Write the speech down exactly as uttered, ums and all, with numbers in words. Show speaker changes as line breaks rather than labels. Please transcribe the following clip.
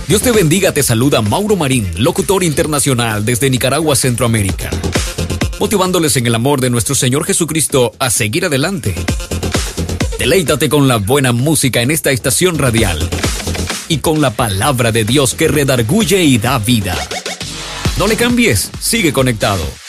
Dios te bendiga, te saluda Mauro Marín, locutor internacional desde Nicaragua, Centroamérica, motivándoles en el amor de nuestro Señor Jesucristo a seguir adelante. Deleítate con la buena música en esta estación radial y con la palabra de Dios que redarguye y da vida. No le cambies, sigue conectado.